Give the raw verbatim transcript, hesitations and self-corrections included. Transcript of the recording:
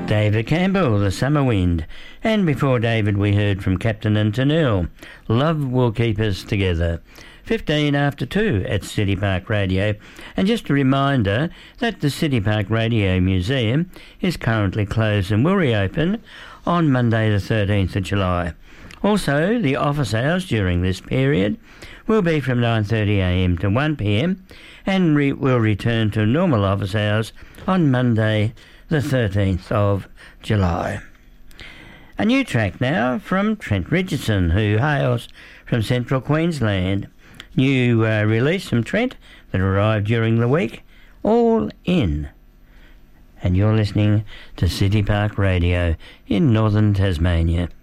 David Campbell, The Summer Wind. And before David, we heard from Captain and Tennille, Love Will Keep Us Together. fifteen after two at City Park Radio. And just a reminder that the City Park Radio Museum is currently closed and will reopen on Monday the thirteenth of July. Also, the office hours during this period will be from nine thirty a m to one p m and re- will return to normal office hours on Monday the thirteenth of July. A new track now from Trent Richardson, who hails from central Queensland. New uh, release from Trent that arrived during the week, All In. And you're listening to City Park Radio in northern Tasmania.